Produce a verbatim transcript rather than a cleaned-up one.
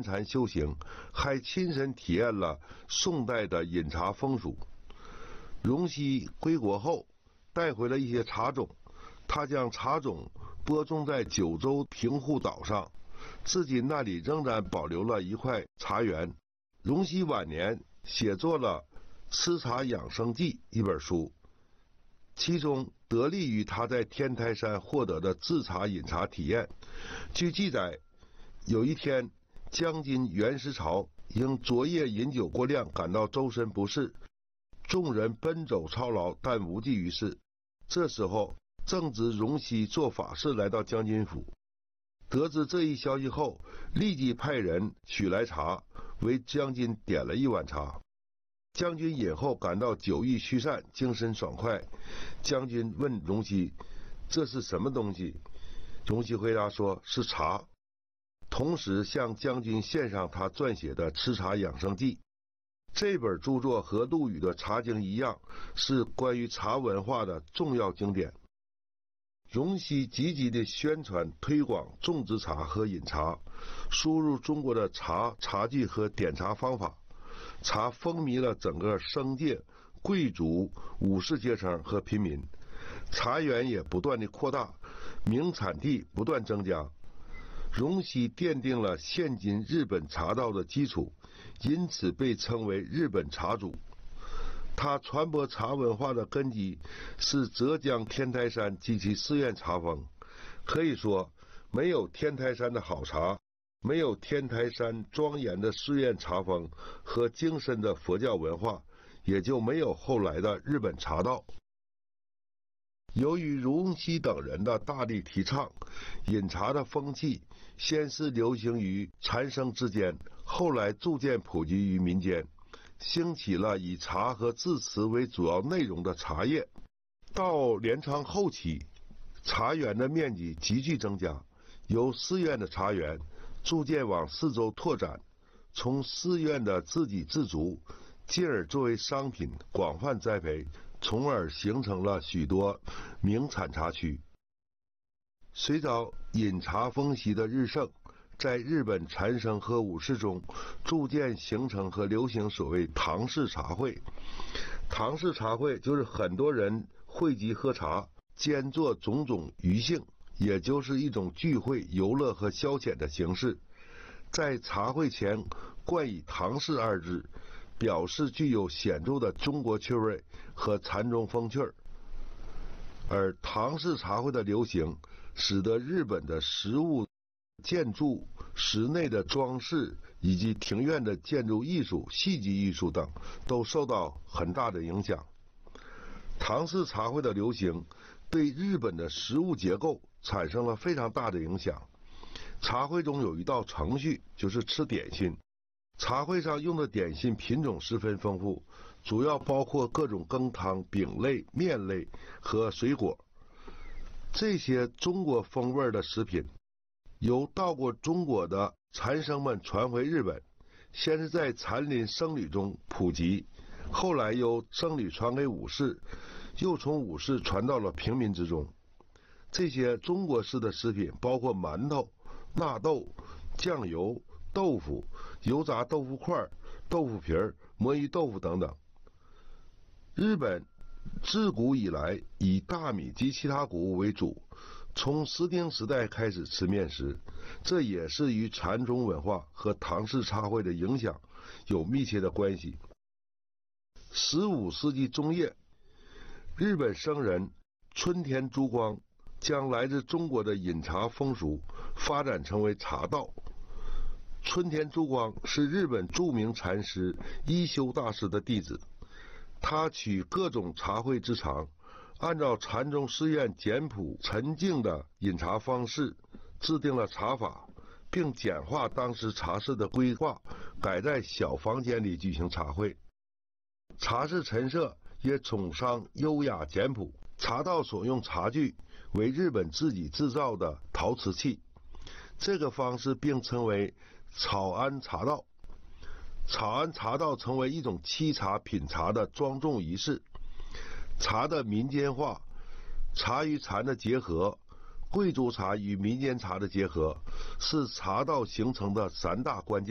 参禅修行，还亲身体验了宋代的饮茶风俗。荣西归国后，带回了一些茶种，他将茶种播种在九州平户岛上，至今那里仍然保留了一块茶园。荣西晚年写作了《吃茶养生记》一本书，其中得力于他在天台山获得的制茶饮茶体验。据记载，有一天将军袁世朝因昨夜饮酒过量，感到周身不适，众人奔走操劳，但无济于事。这时候正值荣西做法事来到将军府，得知这一消息后，立即派人取来茶，为将军点了一碗茶。将军饮后感到酒意驱散，精神爽快。将军问荣西：“这是什么东西？”荣西回答说：“是茶。”同时向将军献上他撰写的《吃茶养生记》。这本著作和陆羽的《茶经》一样，是关于茶文化的重要经典。荣西积极地宣传推广种植茶和饮茶，输入中国的茶茶具和点茶方法。茶风靡了整个商界、贵族、武士阶层和平民，茶园也不断的扩大，名产地不断增加。荣西奠定了现今日本茶道的基础，因此被称为日本茶祖。他传播茶文化的根基是浙江天台山及其寺院茶风。可以说，没有天台山的好茶，没有天台山庄严的寺院茶风和精深的佛教文化，也就没有后来的日本茶道。由于荣西等人的大力提倡，饮茶的风气先是流行于禅僧之间，后来逐渐普及于民间，兴起了以茶和制瓷为主要内容的茶叶。到镰仓后期，茶园的面积急剧增加，由寺院的茶园逐渐往四周拓展，从寺院的自给自足，进而作为商品广泛栽培，从而形成了许多名产茶区。随着饮茶风习的日盛，在日本禅僧和武士中逐渐形成和流行所谓唐式茶会。唐式茶会就是很多人汇集喝茶，兼做种种娱兴，也就是一种聚会、游乐和消遣的形式。在茶会前冠以唐式二字，表示具有显著的中国趣味和禅宗风趣。而唐式茶会的流行，使得日本的食物、建筑、室内的装饰以及庭院的建筑艺术、戏剧艺术等都受到很大的影响。唐式茶会的流行对日本的食物结构产生了非常大的影响。茶会中有一道程序，就是吃点心。茶会上用的点心品种十分丰富，主要包括各种羹汤、饼类、面类和水果。这些中国风味的食品由到过中国的禅僧们传回日本，先是在禅林僧侣中普及，后来由僧侣传给武士，又从武士传到了平民之中。这些中国式的食品包括馒头、纳豆、酱油、豆腐、油炸豆腐块、豆腐皮儿、魔芋豆腐等等。日本自古以来以大米及其他谷物为主，从室町时代开始吃面食，这也是与禅宗文化和唐式茶会的影响有密切的关系。十五世纪中叶，日本僧人春田珠光将来自中国的饮茶风俗发展成为茶道。春田珠光是日本著名禅师一休大师的弟子，他取各种茶会之长，按照禅宗寺院简朴沉静的饮茶方式制定了茶法，并简化当时茶室的规划，改在小房间里举行茶会。茶室陈设也崇尚优雅简朴，茶道所用茶具为日本自己制造的陶瓷器，这个方式并称为草庵茶道。草庵茶道成为一种沏茶品茶的庄重仪式。茶的民间化，茶与禅的结合，贵族茶与民间茶的结合，是茶道形成的三大关键。